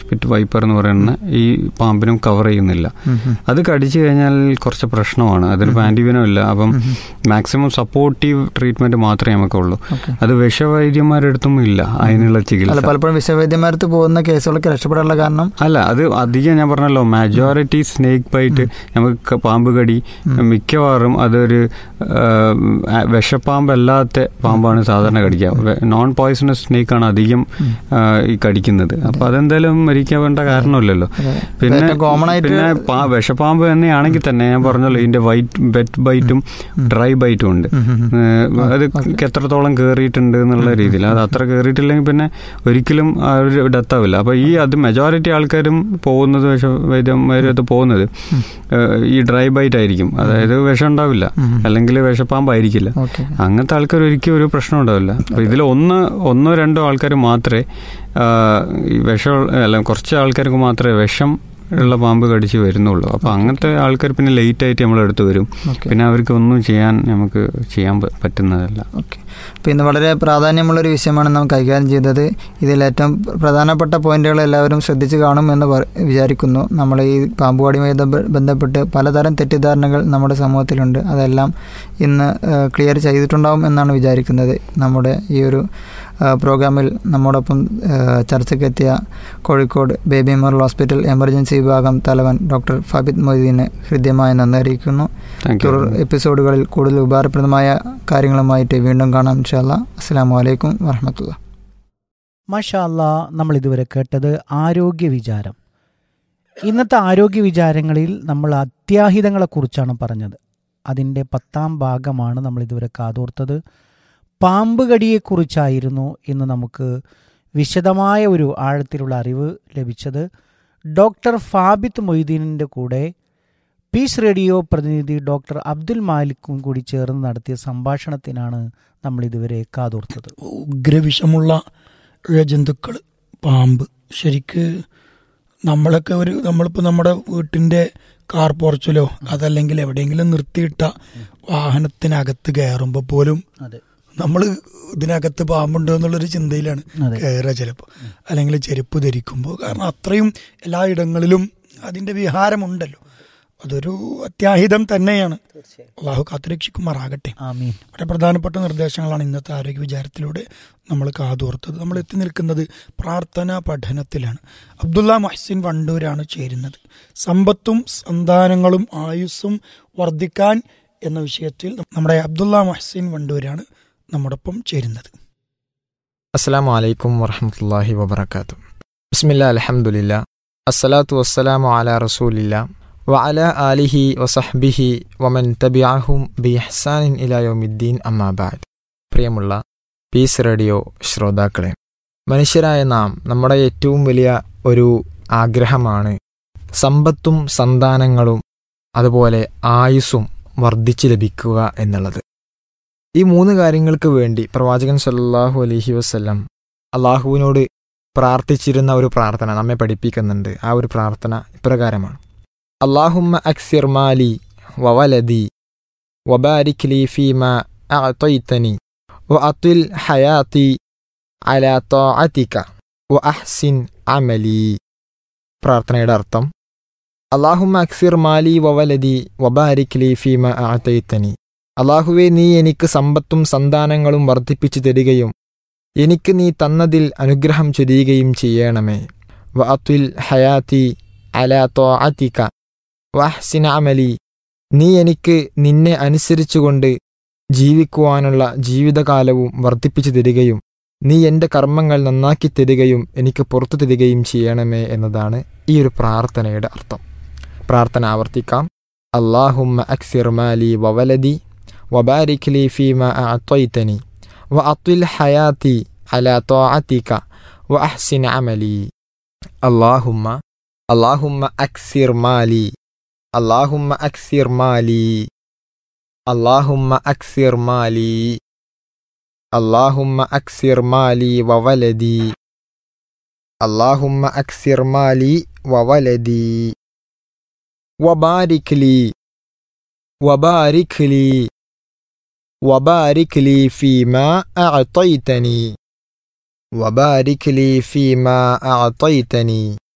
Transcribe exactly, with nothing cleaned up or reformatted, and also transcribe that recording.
Pit wiper എന്ന് പറയുന്ന ഈ പാമ്പിനും കവർ ചെയ്യുന്നില്ല. അത് കടിച്ചു കഴിഞ്ഞാൽ കുറച്ച് പ്രശ്നമാണ്. അതിലിപ്പോൾ ആൻറ്റിവെനം ഇല്ല. അപ്പം മാക്സിമം സപ്പോർട്ടീവ് ട്രീറ്റ്മെന്റ് മാത്രമേ നമുക്കുള്ളൂ. അത് വിഷവൈദ്യന്മാരെടുത്തും ഇല്ല അതിനുള്ള ചികിത്സ. പലപ്പോഴും വിഷവൈദ്യന്മാരത്ത് പോകുന്ന കേസുകളൊക്കെ രക്ഷപ്പെടാനുള്ള കാരണം അല്ല, അത് അധികം ഞാൻ പറഞ്ഞല്ലോ, മെജോറിറ്റി സ്നേക്ക് ബൈറ്റ്, നമുക്ക് പാമ്പ് കടി മിക്കവാറും അതൊരു വിഷപ്പാമ്പല്ലാത്ത പാമ്പാണ് സാധാരണ കടിക്കുക. നോൺ പോയിസണസ് സ്നേക്കാണ് അധികം ഈ കടിക്കുന്നത്. അപ്പൊ അതെന്തായാലും മരിക്കാൻ വേണ്ട കാരണമില്ലല്ലോ. പിന്നെ പിന്നെ വിഷപ്പാമ്പ് തന്നെയാണെങ്കിൽ തന്നെ ഞാൻ പറഞ്ഞല്ലോ, ഇതിന്റെ വൈറ്റ് വെറ്റ് ബൈറ്റും ഡ്രൈ ബൈറ്റും ഉണ്ട്. അത് എത്രത്തോളം കയറിയിട്ടുണ്ട് എന്നുള്ള രീതിയിൽ, അത് അത്ര കയറിയിട്ടില്ലെങ്കിൽ പിന്നെ ഒരിക്കലും ആ ഒരു ഡെത്ത് ആവില്ല. അപ്പൊ ഈ അത് മെജോറിറ്റി ആൾക്കാരും പോകുന്നത് വിഷവൈദ്യന്മാരത്ത് പോകുന്നത് ഈ ഡ്രൈ ബൈറ്റ് ആയിരിക്കും. അതായത് വിഷം ഉണ്ടാവില്ല, അല്ലെങ്കിൽ വിഷപ്പാമ്പായിരിക്കില്ല. അങ്ങനത്തെ ആൾക്കാർ ഒരിക്കലും ഒരു പ്രശ്നം ഉണ്ടാവില്ല. അപ്പൊ ഇതിൽ ഒന്ന് ഒന്നോ രണ്ടോ ആൾക്കാർ മാത്രമേ വിഷം, അല്ല കുറച്ച് ആൾക്കാർക്ക് മാത്രമേ വിഷം ഉള്ള പാമ്പ് കടിച്ച് വരുന്നുള്ളൂ. അപ്പോൾ അങ്ങനത്തെ ആൾക്കാർ പിന്നെ ലേറ്റ് ആയിട്ട് നമ്മളെടുത്ത് വരും. പിന്നെ അവർക്ക് ഒന്നും ചെയ്യാൻ നമുക്ക് ചെയ്യാൻ പറ്റുന്നതല്ല. ഓക്കെ. അപ്പോൾ ഇന്ന് വളരെ പ്രാധാന്യമുള്ളൊരു വിഷയമാണ് നാം കൈകാര്യം ചെയ്തത്. ഇതിൽ ഏറ്റവും പ്രധാനപ്പെട്ട പോയിന്റുകൾ എല്ലാവരും ശ്രദ്ധിച്ച് കാണുമെന്ന് വിചാരിക്കുന്നു. നമ്മൾ ഈ പാമ്പുകടിയുമായി ബന്ധപ്പെട്ട് പലതരം തെറ്റിദ്ധാരണകൾ നമ്മുടെ സമൂഹത്തിലുണ്ട്. അതെല്ലാം ഇന്ന് ക്ലിയർ ചെയ്തിട്ടുണ്ടാവും എന്നാണ് വിചാരിക്കുന്നത്. നമ്മുടെ ഈ ഒരു പ്രോഗ്രാമിൽ നമ്മോടൊപ്പം ചർച്ചയ്ക്കെത്തിയ Kozhikode baby memorial hospital emergency വിഭാഗം തലവൻ ഡോക്ടർ ഫാബിത് മൊയ്തീന് ഹൃദ്യമായി നന്ദി അറിയിക്കുന്നു. തുടർ എപ്പിസോഡുകളിൽ കൂടുതൽ ഉപകാരപ്രദമായ കാര്യങ്ങളുമായിട്ട് വീണ്ടും കാണാം ഇൻഷാ അല്ലാഹ്. അസ്സലാമു അലൈക്കും വറഹ്മത്തുള്ളാഹി. മാഷാ അല്ലാഹ്. നമ്മൾ ഇതുവരെ കേട്ടത് ആരോഗ്യ വിചാരം. ഇന്നത്തെ ആരോഗ്യ വിചാരങ്ങളിൽ നമ്മൾ അത്യാഹിതങ്ങളെക്കുറിച്ചാണ് പറഞ്ഞത്. അതിൻ്റെ പത്താം ഭാഗമാണ് നമ്മൾ ഇതുവരെ കാതോർത്തത്. പാമ്പ് കടിയെക്കുറിച്ചായിരുന്നു ഇന്ന് നമുക്ക് വിശദമായ ഒരു ആഴത്തിലുള്ള അറിവ് ലഭിച്ചത്. ഡോക്ടർ ഫാബിത്ത് മൊയ്തീനിൻ്റെ കൂടെ പീസ് റേഡിയോ പ്രതിനിധി ഡോക്ടർ അബ്ദുൽ മാലിക്കും കൂടി ചേർന്ന് നടത്തിയ സംഭാഷണത്തിനാണ് നമ്മൾ ഇതുവരെ കാതോർത്തത്. ഉഗ്രവിഷമുള്ള ജന്തുക്കൾ പാമ്പ്. ശരിക്ക് നമ്മളൊക്കെ ഒരു നമ്മളിപ്പോൾ നമ്മുടെ വീട്ടിൻ്റെ കാർ പോർച്ചിലോ അതല്ലെങ്കിൽ എവിടെയെങ്കിലും നിർത്തിയിട്ട വാഹനത്തിനകത്ത് കയറുമ്പോൾ പോലും നമ്മൾ ഇതിനകത്ത് പാമ്പുണ്ടോ എന്നുള്ളൊരു ചിന്തയിലാണ് കയറുക ചിലപ്പോൾ, അല്ലെങ്കിൽ ചെരുപ്പ് ധരിക്കുമ്പോൾ. കാരണം അത്രയും എല്ലായിടങ്ങളിലും അതിൻ്റെ വിഹാരമുണ്ടല്ലോ. അതൊരു അത്യാഹിതം തന്നെയാണ്. അള്ളാഹു കാത്തുരക്ഷിക്കുമാറാകട്ടെ. വളരെ പ്രധാനപ്പെട്ട നിർദ്ദേശങ്ങളാണ് ഇന്നത്തെ ആരോഗ്യ വിചാരത്തിലൂടെ നമ്മൾ കാതോർത്തത്. നമ്മൾ എത്തി നിൽക്കുന്നത് പ്രാർത്ഥനാ പഠനത്തിലാണ്. അബ്ദുള്ള മുഹ്സിൻ വണ്ടൂരാണ് ചേരുന്നത്. സമ്പത്തും സന്താനങ്ങളും ആയുസ്സും വർദ്ധിക്കാൻ എന്ന വിഷയത്തിൽ നമ്മുടെ അബ്ദുള്ള മുഹ്സിൻ വണ്ടൂരാണ് നമ്മോടൊപ്പം ചേരുന്നത്. അസ്സലാമു അലൈക്കും വറഹ്മത്തുള്ളാഹി വബറകാതുഹു. ബിസ്മില്ലാഹിൽ അൽഹംദുലില്ലാഹ് അസ്സലാത്തു വസ്സലാമു അലാ റസൂലില്ലാഹ് വഅലാ ആലിഹി വസഹ്ബിഹി വമൻ തബിഅഹും ബിഇഹ്സാനിൻ ഇലാ യൗമിദ്ദീൻ അമ്മാ ബഅദ്. പ്രിയമുള്ള പീസ് റേഡിയോ ശ്രോതാക്കളെ, മനുഷ്യരായ നാം, നമ്മുടെ ഏറ്റവും വലിയ ഒരു ആഗ്രഹമാണ് സമ്പത്തും സന്താനങ്ങളും അതുപോലെ ആയുസ്സും വർദ്ധിച്ചു ലഭിക്കുക എന്നുള്ളത്. ഈ മൂന്ന് കാര്യങ്ങൾക്ക് വേണ്ടി പ്രവാചകൻ സല്ലല്ലാഹു അലൈഹി വസല്ലം അള്ളാഹുവിനോട് പ്രാർത്ഥിച്ചിരുന്ന ഒരു പ്രാർത്ഥന നമ്മെ പഠിപ്പിക്കുന്നുണ്ട്. ആ ഒരു പ്രാർത്ഥന ഇപ്രകാരമാണ്: അല്ലാഹുമ്മ അക്സിർ മാലി വവലദി വബാരിക് ലീ ഫീമാ അഅതൈതനി വഅത്വിൽ ഹയാതി അലാ ത്വാഅതിക വഅഹ്സിൻ അമലി. പ്രാർത്ഥനയുടെ അർത്ഥം: അല്ലാഹുമ്മ അക്സിർ മാലി വവലദി വബാരിക് ലീ ഫീമാ അഅതൈതനി. അല്ലാഹുവേ, നീ എനിക്ക് സമ്പത്തും സന്താനങ്ങളും വർദ്ധിപ്പിച്ചു തരികയും എനിക്ക് നീ തന്നതിൽ അനുഗ്രഹം ചൊരിയുകയും ചെയ്യണമേ. വഅത്വിൽ ഹയാതി അലാ ത്വാഅതിക വഅഹ്സിൻ അമലി. നീ എനിക്ക് നിന്നെ അനുസരിച്ചുകൊണ്ട് ജീവിക്കുവാനുള്ള ജീവിതകാലവും വർദ്ധിപ്പിച്ചു തരികയും നീ എൻ്റെ കർമ്മങ്ങൾ നന്നാക്കി തരികയും എനിക്ക് പുറത്തു തരികയും ചെയ്യണമേ എന്നതാണ് ഈ ഒരു പ്രാർത്ഥനയുടെ അർത്ഥം. പ്രാർത്ഥന ആവർത്തിക്കാം: അല്ലാഹുമ്മ അക്സിർ മാലി വവലദി വബാരിക് ലീ ഫീമാ അഅതൈതനി വഅത്വിൽ ഹയാതി അലാ ത്വാഅതിക വഅഹ്സിൻ അമലി. അല്ലാഹുമ്മ അല്ലാഹുമ്മ അക്സിർ മാലി അല്ലാഹുമ്മ അക്സിർ മാലി അല്ലാഹുമ്മ അക്സിർ മാലി അല്ലാഹുമ്മ അക്സിർ മാലി വവലദി അല്ലാഹുമ്മ അക്സിർ മാലി വവലദി വബാരിക് ലീ വബാരിക് ലീ വബാരിക് ലീ ഫീമാ അഅതൈതനി വബാരിക് ലീ ഫീമാ അഅതൈതനി